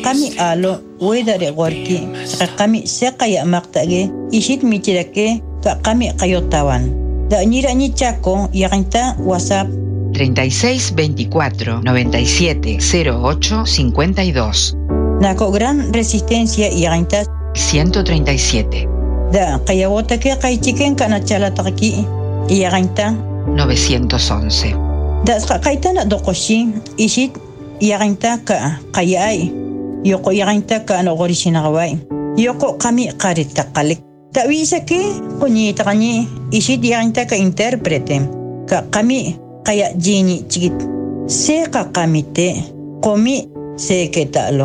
qami alo wedare gorki qami seqaya maqtage ishit michirake qami qayotawan da ñira ñi Chaco yaqinta WhatsApp 36 24 97 08 52. Nako Gran Resistencia yaqinta 137. Da qayawotake qaychiken kanachalataiki yaqinta 911. Da qaitana doqoshi ishit yaqinta ka qayay yoko yaqinta ka nogorishinawai yoko qami qaritaqalik tawisake qoñitaqani ishit yaqinta ka interprete ka qami qaya jini chigit se qamite qomi se ketalo